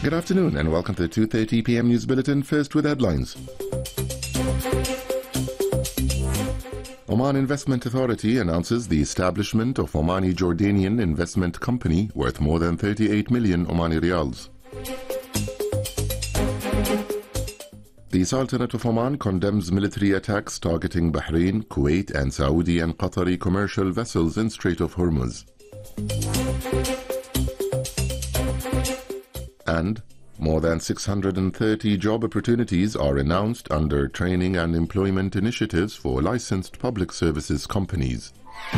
Good afternoon and welcome to the 2:30 p.m. News Bulletin. First with headlines. Oman Investment Authority announces the establishment of Omani Jordanian Investment Company worth more than 38 million Omani Riyals. The Sultanate of Oman condemns military attacks targeting Bahrain, Kuwait and Saudi and Qatari commercial vessels in Strait of Hormuz. And more than 630 job opportunities are announced under training and employment initiatives for licensed public services companies.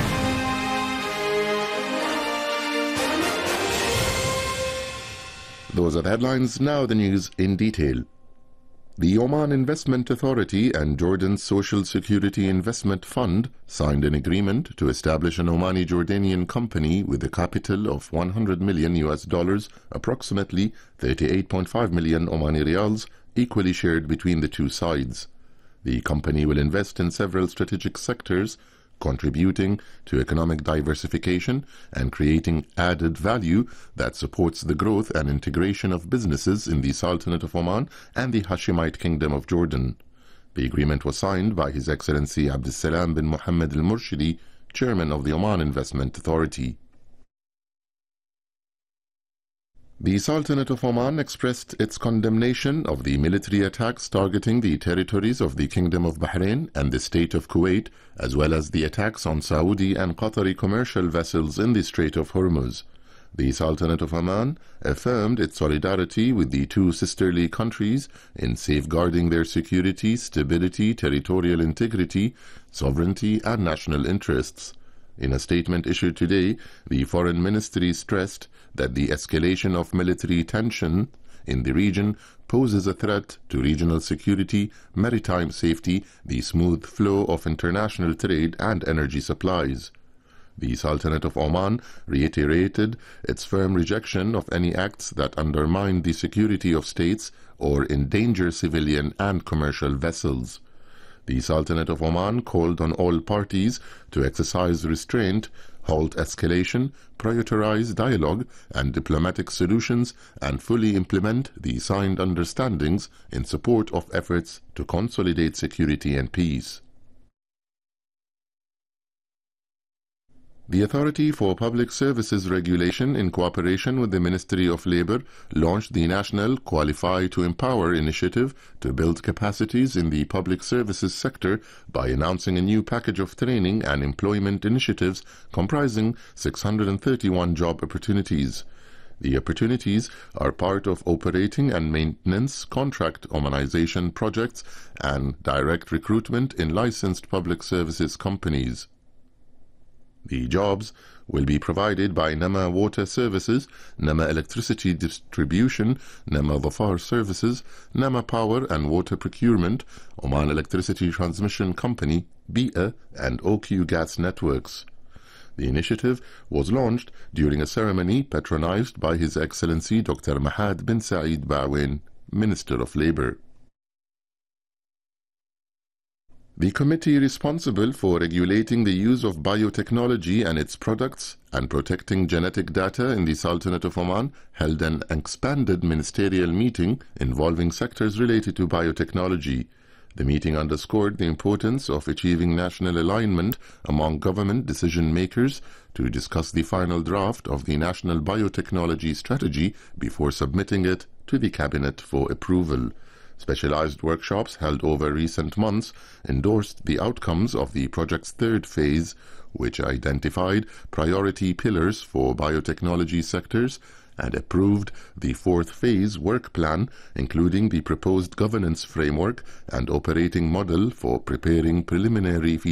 Those are the headlines. Now the news in detail. The Oman Investment Authority and Jordan's Social Security Investment Fund signed an agreement to establish an Omani Jordanian company with a capital of $100 million, approximately 38.5 million Omani Riyals, equally shared between the two sides. The company will invest in several strategic sectors, contributing to economic diversification and creating added value that supports the growth and integration of businesses in the Sultanate of Oman and the Hashemite Kingdom of Jordan. The agreement was signed by His Excellency Abdulsalam bin Mohammed al-Murshidi, Chairman of the Oman Investment Authority. The Sultanate of Oman expressed its condemnation of the military attacks targeting the territories of the Kingdom of Bahrain and the State of Kuwait, as well as the attacks on Saudi and Qatari commercial vessels in the Strait of Hormuz. The Sultanate of Oman affirmed its solidarity with the two sisterly countries in safeguarding their security, stability, territorial integrity, sovereignty and national interests. In a statement issued today, the Foreign Ministry stressed that the escalation of military tension in the region poses a threat to regional security, maritime safety, the smooth flow of international trade and energy supplies. The Sultanate of Oman reiterated its firm rejection of any acts that undermine the security of states or endanger civilian and commercial vessels. The Sultanate of Oman called on all parties to exercise restraint, halt escalation, prioritize dialogue and diplomatic solutions, and fully implement the signed understandings in support of efforts to consolidate security and peace. The Authority for Public Services Regulation, in cooperation with the Ministry of Labour, launched the National Qualify to Empower initiative to build capacities in the public services sector by announcing a new package of training and employment initiatives comprising 631 job opportunities. The opportunities are part of operating and maintenance, contract Omanization projects, and direct recruitment in licensed public services companies. The jobs will be provided by Nama Water Services, Nama Electricity Distribution, Nama Dhafar Services, Nama Power and Water Procurement, Oman Electricity Transmission Company, BIA, and OQ Gas Networks. The initiative was launched during a ceremony patronized by His Excellency Dr. Mahad bin Saeed Ba'win, Minister of Labour. The committee responsible for regulating the use of biotechnology and its products and protecting genetic data in the Sultanate of Oman held an expanded ministerial meeting involving sectors related to biotechnology. The meeting underscored the importance of achieving national alignment among government decision-makers to discuss the final draft of the National Biotechnology Strategy before submitting it to the Cabinet for approval. Specialized workshops held over recent months endorsed the outcomes of the project's third phase, which identified priority pillars for biotechnology sectors, and approved the fourth phase work plan, including the proposed governance framework and operating model for preparing preliminary